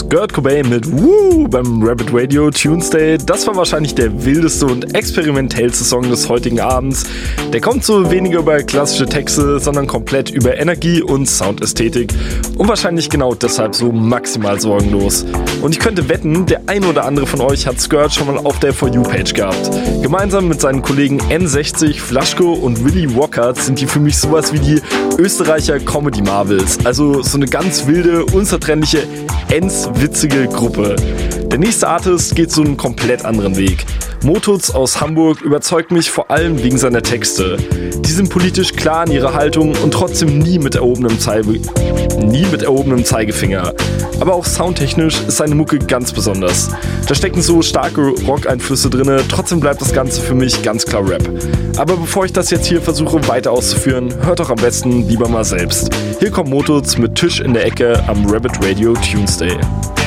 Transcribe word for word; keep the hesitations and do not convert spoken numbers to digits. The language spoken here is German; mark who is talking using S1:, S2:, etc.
S1: das Kurt Cobain mit Woo beim Rabbit Radio Tuesday. Das war wahrscheinlich der wildeste und experimentellste Song des heutigen Abends. Der kommt so weniger über klassische Texte, sondern komplett über Energie und Soundästhetik und wahrscheinlich genau deshalb so maximal sorgenlos. Und ich könnte wetten, der ein oder andere von euch hat Skirt schon mal auf der For You-Page gehabt. Gemeinsam mit seinen Kollegen N sechzig, Flaschko und Willy Wockert sind die für mich sowas wie die Österreicher Comedy Marvels. Also so eine ganz wilde, unzertrennliche, ends-witzige Gruppe. Der nächste Artist geht so einen komplett anderen Weg. Motuz aus Hamburg überzeugt mich vor allem wegen seiner Texte. Die sind politisch klar in ihrer Haltung und trotzdem nie mit erhobenem, Zeige, nie mit erhobenem Zeigefinger. Aber auch soundtechnisch ist seine Mucke ganz besonders. Da stecken so starke Rock-Einflüsse drin, trotzdem bleibt das Ganze für mich ganz klar Rap. Aber bevor ich das jetzt hier versuche weiter auszuführen, hört doch am besten lieber mal selbst. Hier kommt Motuz mit Tisch in der Ecke am Rabbit Radio Tuesday.